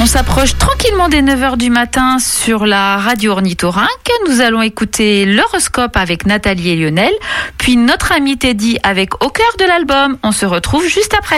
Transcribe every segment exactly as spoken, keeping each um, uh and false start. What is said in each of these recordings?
On s'approche tranquillement des neuf heures du matin sur la radio Ornithorynque. Nous allons écouter l'horoscope avec Nathalie et Lionel, puis notre ami Teddy avec Au cœur de l'album. On se retrouve juste après.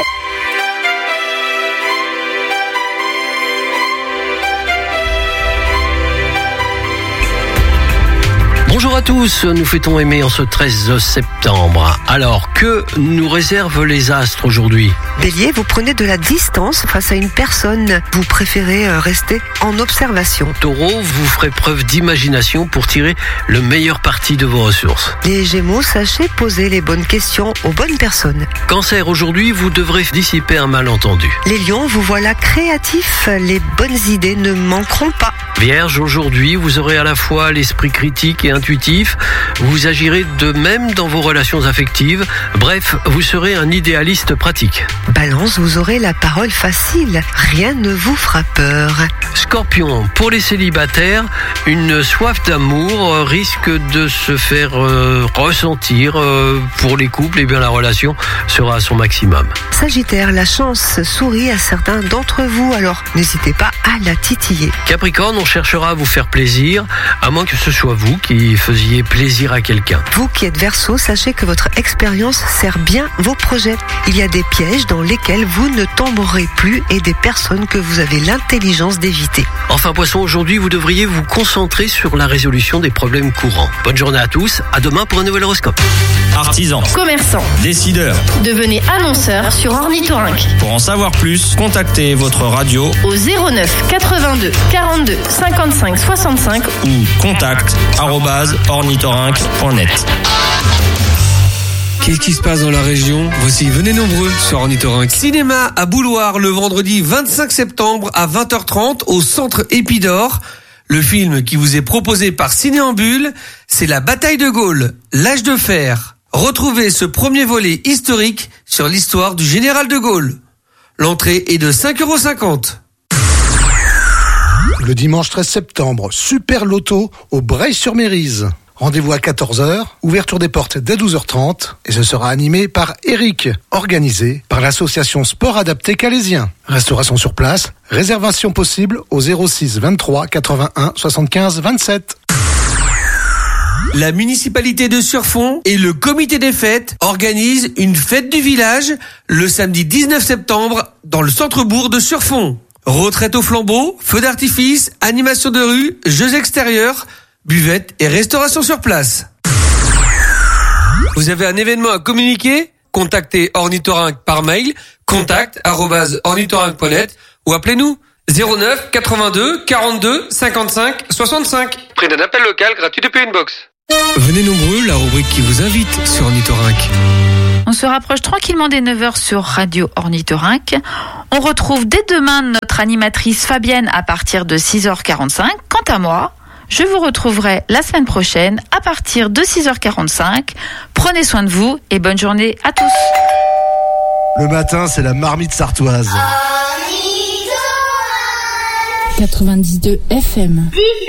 Bonjour à tous, nous fêtons Aimé en ce treize septembre. Alors, que nous réservent les astres aujourd'hui ? Bélier, vous prenez de la distance face à une personne. Vous préférez rester en observation. Taureau, vous ferez preuve d'imagination pour tirer le meilleur parti de vos ressources. Les Gémeaux, sachez poser les bonnes questions aux bonnes personnes. Cancer, aujourd'hui, vous devrez dissiper un malentendu. Les Lions, vous voilà créatifs. Les bonnes idées ne manqueront pas. Vierge, aujourd'hui, vous aurez à la fois l'esprit critique et intuitif. Vous agirez de même dans vos relations affectives. Bref, vous serez un idéaliste pratique. Balance, vous aurez la parole facile. Rien ne vous fera peur. Scorpion, pour les célibataires, une soif d'amour risque de se faire euh, ressentir. Euh, pour les couples, et bien la relation sera à son maximum. Sagittaire, la chance sourit à certains d'entre vous, alors n'hésitez pas à la titiller. Capricorne, on cherchera à vous faire plaisir, à moins que ce soit vous qui faisiez plaisir à quelqu'un. Vous qui êtes Verseau, sachez que votre expérience sert bien vos projets. Il y a des pièges dans lesquels vous ne tomberez plus et des personnes que vous avez l'intelligence d'éviter. Enfin Poisson, aujourd'hui vous devriez vous concentrer sur la résolution des problèmes courants. Bonne journée à tous, à demain pour un nouvel horoscope. Artisans, commerçants, décideurs, devenez annonceurs sur Ornithorynque. Pour en savoir plus, contactez votre radio au zéro neuf quatre-vingt-deux quarante-deux cinquante-cinq soixante-cinq ou contact arobase ornithorynque point net. Qu'est-ce qui se passe dans la région ? Voici, venez nombreux sur Ornithorynque. Cinéma à Bouloir le vendredi vingt-cinq septembre à vingt heures trente au centre Épidore. Le film qui vous est proposé par Cinéambule, c'est La Bataille de Gaulle, l'âge de fer. Retrouvez ce premier volet historique sur l'histoire du général de Gaulle. L'entrée est de cinq euros cinquante. Le dimanche treize septembre, Super Loto au Breil-sur-Mérise. Rendez-vous à quatorze heures, ouverture des portes dès douze heures trente et ce sera animé par Eric, organisé par l'association Sport Adapté Calaisien. Restauration sur place, réservation possible au zéro six vingt-trois quatre-vingt-un soixante-quinze vingt-sept. La municipalité de Surfont et le comité des fêtes organisent une fête du village le samedi dix-neuf septembre dans le centre-bourg de Surfont. Retraite au flambeau, feux d'artifice, animation de rue, jeux extérieurs, buvette et restauration sur place. Vous avez un événement à communiquer ? Contactez Ornithorynque par mail, contact arobase ornithorynque point net ou appelez-nous zéro neuf quatre-vingt-deux quarante-deux cinquante-cinq soixante-cinq. Prix d'un appel local gratuit depuis une box. Venez nombreux, la rubrique qui vous invite sur Ornithorynque. On se rapproche tranquillement des neuf heures sur Radio Ornithorynque. On retrouve dès demain notre animatrice Fabienne à partir de six heures quarante-cinq. Quant à moi, je vous retrouverai la semaine prochaine à partir de six heures quarante-cinq. Prenez soin de vous et bonne journée à tous. Le matin, c'est la marmite sartoise. quatre-vingt-dix-deux F M.